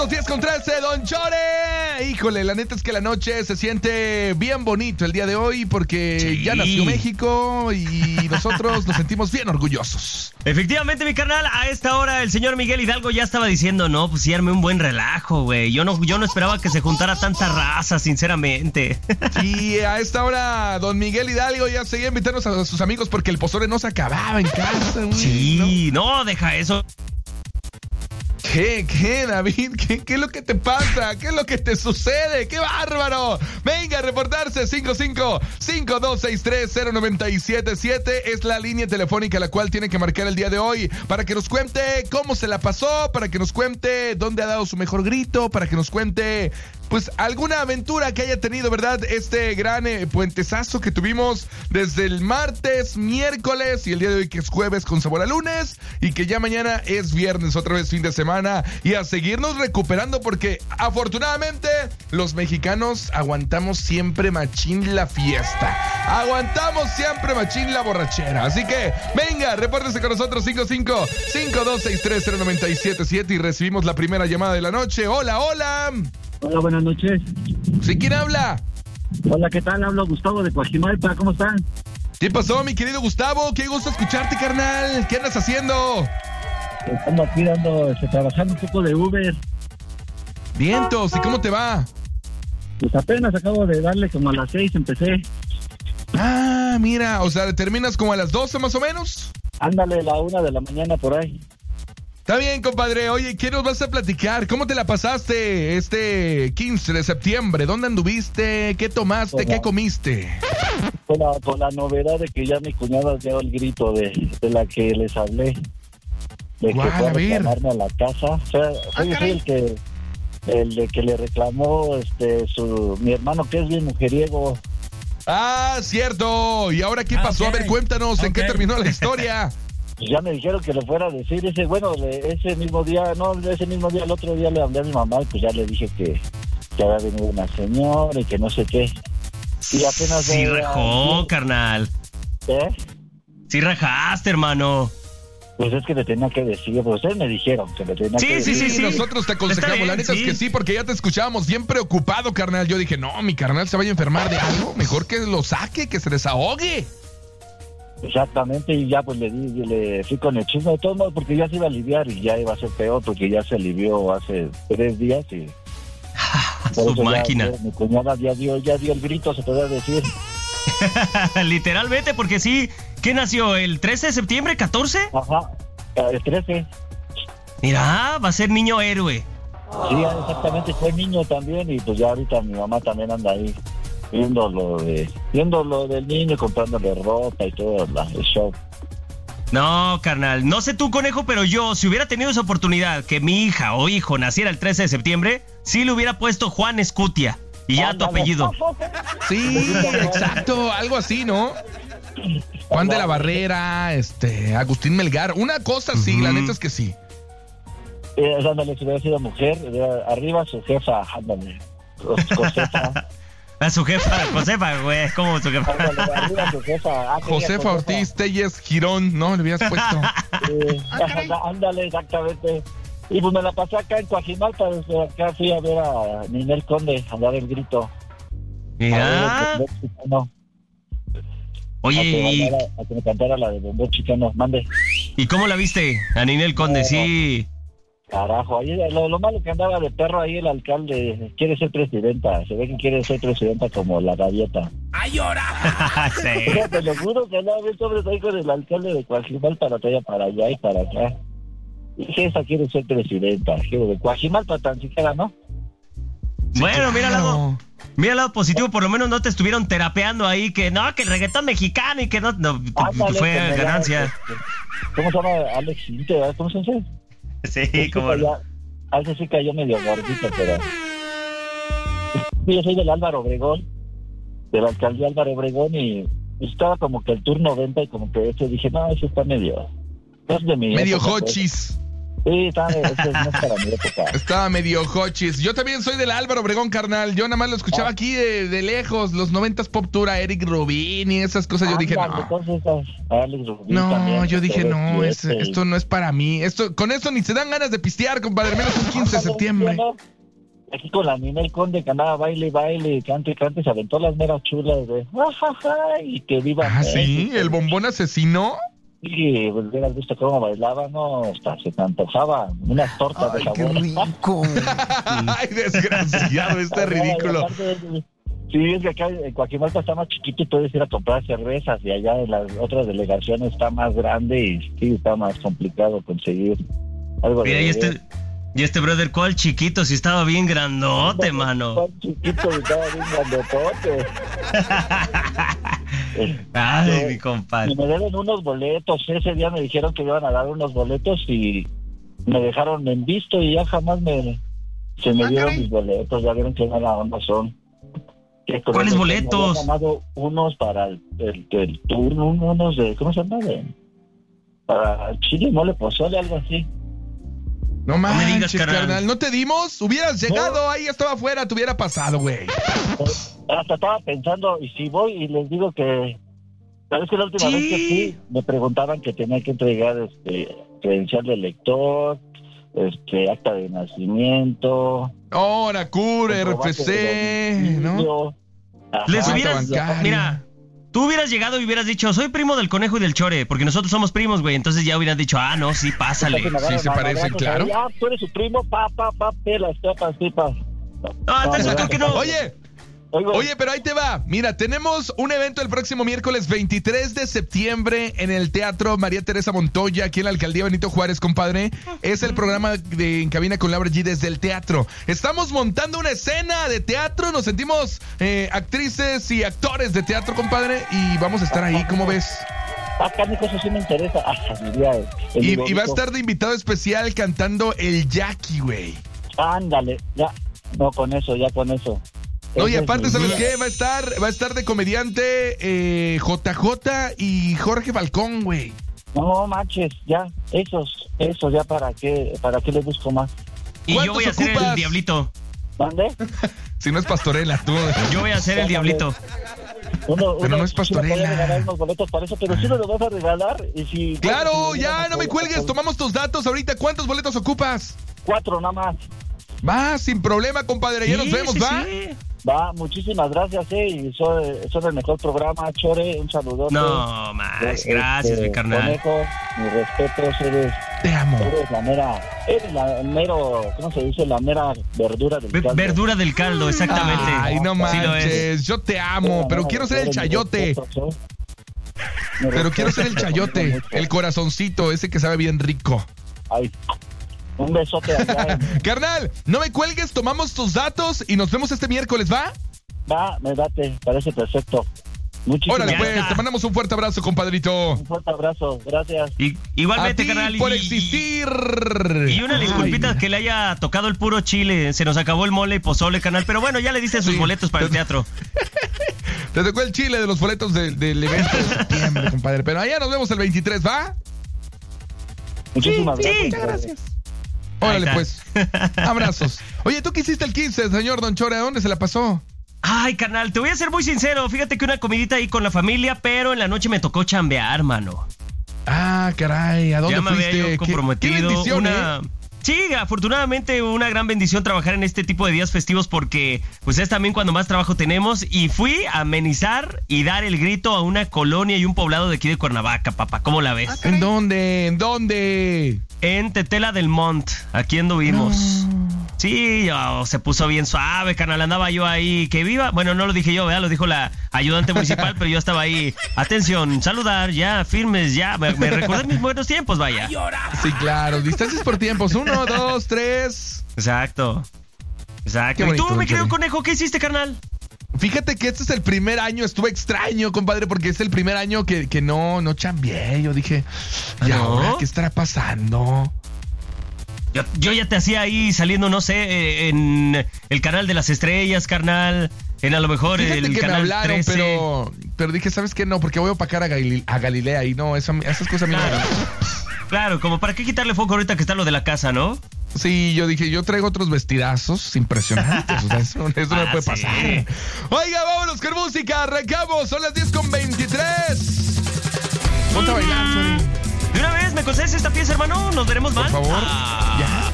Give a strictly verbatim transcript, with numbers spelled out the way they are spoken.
diez con trece, Don Chore. Híjole, la neta es que la noche se siente bien bonito el día de hoy porque sí. Ya nació México y nosotros nos sentimos bien orgullosos. Efectivamente, mi carnal, a esta hora el señor Miguel Hidalgo ya estaba diciendo, no, pues sí, arme un buen relajo, güey. Yo no, yo no esperaba que se juntara tanta raza, sinceramente. Sí, a esta hora don Miguel Hidalgo ya seguía invitando a sus amigos porque el pozole no se acababa en casa, güey. Sí, no, no deja eso. ¿Qué, qué, David? ¿Qué, ¿Qué es lo que te pasa? ¿Qué es lo que te sucede? ¡Qué bárbaro! Venga a reportarse. Cinco cinco cinco dos seis tres cero nueve siete siete es la línea telefónica a la cual tiene que marcar el día de hoy para que nos cuente cómo se la pasó, para que nos cuente dónde ha dado su mejor grito, para que nos cuente pues alguna aventura que haya tenido, ¿verdad? Este gran eh, puentezazo que tuvimos desde el martes, miércoles y el día de hoy que es jueves con sabor a lunes y que ya mañana es viernes, otra vez fin de semana y a seguirnos recuperando porque afortunadamente los mexicanos aguantamos siempre machín la fiesta. Aguantamos siempre machín la borrachera. Así que venga, repórtese con nosotros cinco cinco cinco dos seis tres cero nueve siete siete y recibimos la primera llamada de la noche. Hola, hola. Hola, buenas noches. ¿Sí, quién habla? Hola, ¿qué tal? Hablo Gustavo de Coajimalpa, ¿cómo están? ¿Qué pasó, mi querido Gustavo? Qué gusto escucharte, carnal. ¿Qué andas haciendo? Estamos aquí dando, este, trabajando un poco de Uber. Vientos, ¿y cómo te va? Pues apenas acabo de darle como a las seis, empecé. Ah, mira, o sea, ¿terminas como a las doce más o menos? Ándale, la una de la mañana por ahí. Está bien, compadre. Oye, ¿qué nos vas a platicar? ¿Cómo te la pasaste este quince de septiembre? ¿Dónde anduviste? ¿Qué tomaste? Hola. ¿Qué comiste? Con la, con la novedad de que ya mi cuñada dio el grito de, de la que les hablé. De Guau, que fue a a ver. reclamarme a la casa. O sea, Ah, soy, soy caray. el que el de que le reclamó este su mi hermano que es bien mujeriego. Ah, cierto. ¿Y ahora qué Ah, pasó? ok. A ver, cuéntanos, ¿en Ok. qué terminó la historia? Pues ya me dijeron que le fuera a decir ese, bueno, le- ese mismo día, no, ese mismo día, el otro día le hablé a mi mamá y pues ya le dije que, que había venido una señora y que no sé qué. Y apenas... Sí de- rajó, carnal. ¿Eh? Sí rajaste, hermano. Pues es que le tenía que decir, pues ustedes me dijeron que le tenía Sí, que sí, decir. sí, sí. Nosotros te aconsejamos, Está bien, la neta sí. es que sí, porque ya te escuchábamos bien preocupado, carnal. Yo dije, no, mi carnal se vaya a enfermar de algo, mejor que lo saque, que se desahogue. Exactamente, y ya pues le di, le fui con el chisme de todos modos porque ya se iba a aliviar y ya iba a ser peor porque ya se alivió hace tres días y... por Su eso ya- máquina. ya mi cuñada ya dio, ya dio el grito, se podría decir. Literalmente, porque sí. ¿Qué nació? ¿El trece de septiembre? ¿catorce? Ajá, el trece. Mira, va a ser niño héroe. Sí, exactamente, fue niño también y pues ya ahorita mi mamá también anda ahí viendo lo de viendo lo del niño, comprándole ropa y todo la, el show. No, carnal, no sé tú, conejo, pero yo, si hubiera tenido esa oportunidad que mi hija o hijo naciera el trece de septiembre, sí le hubiera puesto Juan Escutia y ya tu Ándale. apellido. Sí, exacto, algo así, ¿no? Juan de la Barrera, este, Agustín Melgar, una cosa sí, Ujú. la neta es que sí. Eh, ándale, si hubiera sido mujer, eh, arriba su jefa, ándale, Josefa, A su jefa, Josefa, güey, ¿cómo su jefa? ándale, arriba su jefa. Ah, quería Josefa Ortiz Telles Girón, ¿no? Le hubieras puesto. Eh, ándale, exactamente. Y pues me la pasé acá en Coajimalpa, desde acá fui a ver a Ninel Conde, a dar el grito. Mira. A ver, el chicano. Oye, a que, ¿y, bailara, a que me cantara la de Bombón Chicano, mande. ¿y cómo la viste a Ninel Conde? Sí. Carajo, ahí lo, lo malo que andaba de perro ahí el alcalde, quiere ser presidenta, se ve que quiere ser presidenta como la gaviota. ¡Ay, llora! Sí. Te lo juro que andaba bien sobre ahí con el alcalde de Coajimalpa, la traía para allá y para acá. Y dije, esa quiere ser presidenta, quiero de Coajimalpa tan siquiera, ¿no? Bueno, mira el Claro. lado, mira el lado positivo, por lo menos no te estuvieron terapeando ahí, que no, que el reggaetón mexicano y que no, no Ándale, fue que me da, ganancia. este, ¿Cómo se llama? Alex Inte, ¿verdad? ¿Cómo se llama? Sí, como cayó, a veces sí cayó medio gordito, pero... Sí, yo soy del Álvaro Obregón, de la alcaldía Álvaro Obregón, y estaba como que el turno venta y como que ese dije, no, ese está medio... Es de mi Medio época, pues. hochis. Sí, está, este no es para mi época. Estaba medio hochis. Yo también soy del Álvaro Obregón, carnal. Yo nada más lo escuchaba Ah. aquí de, de lejos. Los noventas Pop Tour, a Eric Rubin y esas cosas. Yo dije, Ándale, no. entonces, a Alex Rubin No, también, yo dije, todo no, es- siete, esto no es para mí. Esto, con eso ni se dan ganas de pistear, compadre. Menos un quince de Ándale, septiembre. ¿no? Aquí con la Ninel Conde que andaba baile y baile, cante y cante, se aventó las meras chulas de jajaja y que viva Ah, sí, México. el bombón asesino. Sí, pues hubieras visto cómo bailaba, no, hasta se te antojaba unas tortas de Ay, qué sabor. rico. Ay, desgraciado, este Ay, ridículo. aparte, sí, es que acá en Coajimalpa está más chiquito y puedes ir a comprar cervezas y allá en las otras delegaciones está más grande y sí, está más complicado conseguir algo Mira, de y este, y este brother, ¿cuál chiquito? Si estaba bien grandote, mano. Tan chiquito y estaba bien grandotote. Ay, mi Y compadre. me deben unos boletos. Ese día me dijeron que me iban a dar unos boletos y me dejaron en visto y ya jamás me se me Ah, dieron caray. mis boletos. Ya vieron qué mala onda son. Que con ¿Cuáles eso boletos? Me habían ganado unos para el, el, el turno, unos de, ¿cómo se llama? De, para Chile, mole, pozole, algo así. No me digas, manches, carnal. carnal. ¿No te dimos? Hubieras llegado, ahí estaba afuera, te hubiera pasado, güey. Hasta estaba pensando, y si voy y les digo que, ¿sabes que la última Sí. vez que fui, me preguntaban que tenía que entregar este credencial de lector, este acta de nacimiento, Ahora, Cure, R F comprobante C, de ¿no? domicilio. Ajá. Les cuenta hubieras, bancaria. mira, tú hubieras llegado y hubieras dicho, soy primo del conejo y del chore, porque nosotros somos primos, güey. Entonces ya hubieras dicho, ah, no, sí, pásale. Entonces me Sí, agarran se a parecen, madrazos claro. ahí, Ah, tú eres su primo, pa, pa, pa, pelas, papas, pipas. No, entonces me creo que no. Oye, Oigo, Oye, pero ahí te va. Mira, tenemos un evento el próximo miércoles veintitrés de septiembre en el Teatro María Teresa Montoya, aquí en la Alcaldía Benito Juárez, compadre. Es el programa de En Cabina con Laura G desde el teatro. Estamos montando una escena de teatro. Nos sentimos eh, actrices y actores de teatro, compadre. Y vamos a estar ahí, ¿cómo ves? acá mi cosa sí me interesa. Ah, diría el Y, y va a Ludovico. estar de invitado especial cantando el Jackie, güey. Ándale, ya. No, con eso, ya con eso. No, y Ese es aparte, mi ¿sabes día. qué? Va a estar, va a estar de comediante eh, J J y Jorge Balcón, güey. No manches, ya, esos, esos, ya para qué, para qué les busco más. Y yo ¿Cuántos voy a ser el ocupas? diablito. ¿Mande? Si no es pastorela, tú. Yo voy a ser el diablito. Uno, Pero uno no es sí me pastorela. podría regalar unos boletos para eso, pero sí me lo vas a regalar. Y si, Claro, si ya, no me cuelgues. Tomamos tus datos ahorita. ¿Cuántos boletos ocupas? Cuatro nada más. Va, sin problema, compadre. Ya nos Sí, vemos, sí, ¿va? sí. Va, muchísimas gracias, eh. Y son, son el mejor programa, Chore. Un saludote. No, más, Este, gracias, mi carnal. Conejo, mi respeto, eres, Te amo. eres la mera, eres la mero, ¿cómo se dice? La mera verdura del Ve- caldo. Verdura del caldo, exactamente. Ay, no Sí lo es. manches. Yo te amo, pero quiero ser el chayote. Pero quiero ser el chayote, el corazoncito, ese que sabe bien rico. Ay, un besote allá. en- Carnal, no me cuelgues, tomamos tus datos y nos vemos este miércoles, ¿va? Va, me date, parece perfecto. Muchísimas Órale, Ya pues, está. te mandamos un fuerte abrazo, compadrito. Un fuerte abrazo, gracias. Y- A igualmente, ti carnal. por y- existir. Y una disculpita Ay. que le haya tocado el puro chile. Se nos acabó el mole y pozole, canal. Pero bueno, ya le diste sus Sí. boletos para el teatro. Te tocó el chile de los boletos de- del evento de septiembre, compadre. Pero allá nos vemos el veintitrés, ¿va? Muchísimas sí, gracias. muchas gracias. Ahí Órale, está. pues. Abrazos. Oye, ¿tú qué hiciste el quince, señor Don Chore? ¿A dónde se la pasó? Ay, carnal, te voy a ser muy sincero. Fíjate que una comidita ahí con la familia, pero en la noche me tocó chambear, mano. Ah, caray, ¿a dónde Ya me había fuiste? yo ¿Qué- comprometido. Qué, bendición, una... ¿eh? Sí, afortunadamente una gran bendición trabajar en este tipo de días festivos porque pues es también cuando más trabajo tenemos y fui a amenizar y dar el grito a una colonia y un poblado de aquí de Cuernavaca, papá. ¿Cómo la ves? ¿En dónde? ¿En dónde? En Tetela del Mont, aquí anduvimos. Sí, oh, se puso bien suave, canal. Andaba yo ahí, que viva. Bueno, no lo dije yo, ¿verdad? Lo dijo la ayudante municipal, pero yo estaba ahí. Atención, saludar, ya, firmes, ya. Me, me recordé mis buenos tiempos, vaya. Sí, claro. Distancias por tiempos. Uno, dos, tres. Exacto. Exacto. Qué ¿Y bonito, tú, mi don querido Chore. conejo, qué hiciste, carnal? Fíjate que este es el primer año, estuve extraño, compadre, porque es el primer año que, que no, no chambeé. Yo dije, ¿y ¿Ah, no? ahora qué estará pasando? Yo, yo ya te hacía ahí saliendo, no sé, eh, en el canal de las estrellas, carnal. En a lo mejor Fíjate el que me canal hablaron, trece. pero, pero dije, ¿sabes qué? No, porque voy a opacar a, Galil- a Galilea y no, eso, esas cosas a mí no me Claro. gustan. Claro, como para qué quitarle foco ahorita que está lo de la casa, ¿no? Sí, yo dije, yo traigo otros vestidazos impresionantes. O sea, eso, eso no Ah, me puede sí. pasar. Oiga, vámonos con música. Arrancamos. Son las diez con veintitrés. Ponte a bailar, Chori. De una vez, ¿me concedes esta pieza, hermano? Nos veremos Por mal. favor. Ah. Ya.